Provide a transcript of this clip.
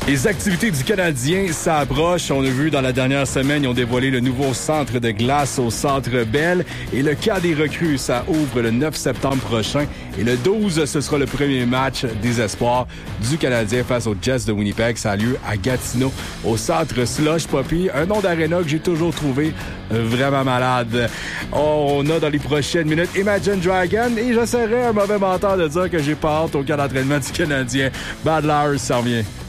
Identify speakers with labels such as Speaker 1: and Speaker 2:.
Speaker 1: Les activités du Canadien s'approchent. On a vu dans la dernière semaine, ils ont dévoilé le nouveau centre de glace au Centre Bell. Et le cas des recrues, ça ouvre le 9 septembre prochain. Et le 12, ce sera le premier match des espoirs du Canadien face aux Jets de Winnipeg. Ça a lieu à Gatineau, au centre Slush Poppy. Un nom d'aréna que j'ai toujours trouvé vraiment malade. On a dans les prochaines minutes Imagine Dragon. Et je serais un mauvais menteur de dire que j'ai pas hâte au camp d'entraînement du Canadien. Bad Lars s'en vient.